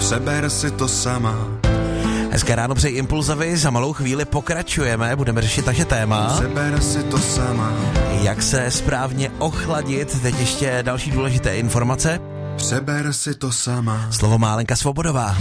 Přeber si to sama. Hezké ráno přeji Impulzovi, za malou chvíli pokračujeme, budeme řešit naše téma. Přeber si to sama. Jak se správně ochladit, teď ještě další důležité informace. Přeber si to sama. Slovo má Lenka Svobodová.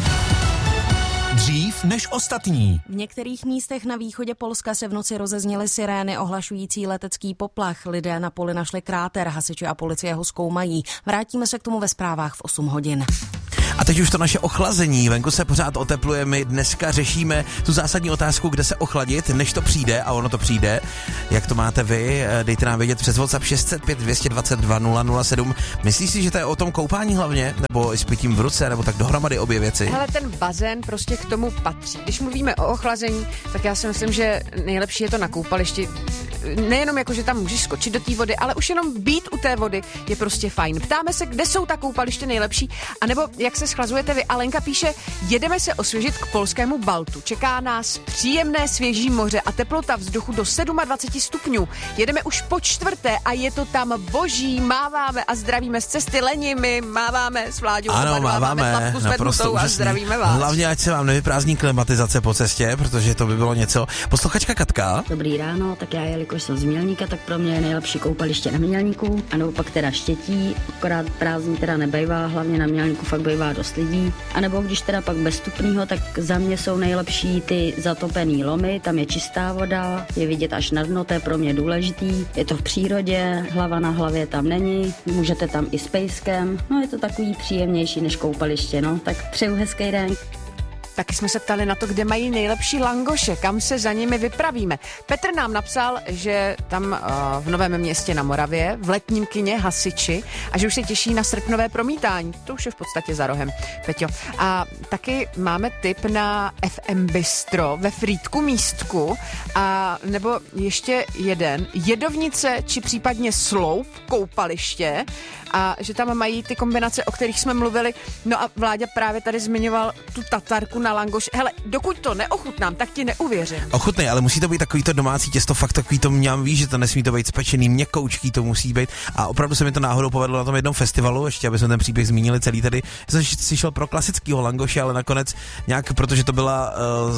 Dřív než ostatní. V některých místech na východě Polska se v noci rozezněly sirény ohlašující letecký poplach. Lidé na poli našli kráter, hasiči a policie ho zkoumají. Vrátíme se k tomu ve zprávách v 8 hodin. A teď už to naše ochlazení. Venku se pořád otepluje, my dneska řešíme tu zásadní otázku, kde se ochladit, než to přijde, a ono to přijde. Jak to máte vy? Dejte nám vědět přes WhatsApp 605 222 007. Myslíš si, že to je o tom koupání hlavně? Nebo i s pitím v ruce, nebo tak dohromady obě věci? Hele, ten bazén prostě k tomu patří. Když mluvíme o ochlazení, tak já si myslím, že nejlepší je to na koupališti. Nejenom jako, že tam můžeš skočit do té vody, ale už jenom být u té vody je prostě fajn. Ptáme se, kde jsou ta koupaliště nejlepší, anebo jak se schlazujete vy. Alenka píše, jedeme se osvěžit k polskému Baltu. Čeká nás příjemné svěží moře a teplota vzduchu do 27 stupňů. Jedeme už po 4. a je to tam boží. Máváme a zdravíme z cesty Leni, my máváme s Vláďou. Ano, máváme, naprosto a zdravíme vás. Hlavně, ať se vám nevyprázdní klimatizace po cestě, protože to by bylo něco. Posluchačka Katka. Dobrý ráno, tak já jelikož jsem z Mělníka, tak pro mě je nejlepší koupaliště na Mělníku, anebo pak teda Štětí, akorát prázdný teda nebejvá, hlavně na Mělníku fakt bejvá dost lidí, anebo když teda pak bezstupnýho, tak za mě jsou nejlepší ty zatopený lomy, tam je čistá voda, je vidět až na dno, to je pro mě důležitý, je to v přírodě, hlava na hlavě tam není, můžete tam i s pejskem, no je to takový příjemnější než koupaliště, no, tak přeju hezký den. Taky jsme se ptali na to, kde mají nejlepší langoše, kam se za nimi vypravíme. Petr nám napsal, že tam v Novém Městě na Moravě, v letním kině Hasiči, a že už se těší na srpnové promítání. To už je v podstatě za rohem, Peťo. A taky máme tip na FM Bistro ve Frýdku Místku, a nebo ještě jeden, Jedovnice či případně Sloup, koupaliště, a že tam mají ty kombinace, o kterých jsme mluvili. No a Vláďa právě tady zmiňoval tu tatarku na langoš. Hele, dokud to neochutnám, tak ti neuvěřím. Ochutnej, ale musí to být takový to domácí těsto, fakt takový to mňam, víš, že to nesmí to být spečený, měkoučký to musí být. A opravdu se mi to náhodou povedlo na tom jednom festivalu, ještě aby jsme ten příběh zmínili celý tady. Jsem si šel pro klasického langoše, ale nakonec nějak, protože to byla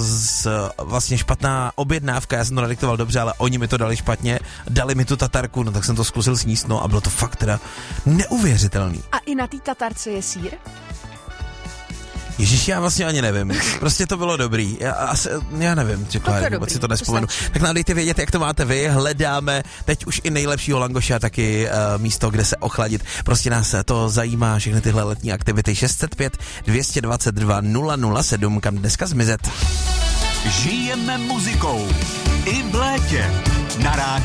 vlastně špatná objednávka, já jsem to nadiktoval dobře, ale oni mi to dali špatně, dali mi tu tatarku, no tak jsem to zkusil sníst, no a bylo to fakt teda neuvěřitelný. A i na té tatarce je sýr? Ježiš, já vlastně ani nevím. Prostě to bylo dobrý. Já nevím, vůbec si to nespomenu. Tak nám dejte vědět, jak to máte vy. Hledáme teď už i nejlepšího langoše a taky místo, kde se ochladit. Prostě nás to zajímá, všechny tyhle letní aktivity. 605 222 007, kam dneska zmizet. Žijeme muzikou i v létě na rádiu.